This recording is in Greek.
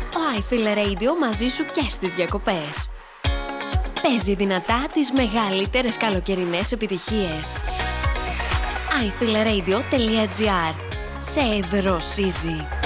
Ο iFeel Radio μαζί σου και στις διακοπές. Παίζει δυνατά τις μεγαλύτερες καλοκαιρινές επιτυχίες. iFeelRadio.gr. Σε εδροσίζει.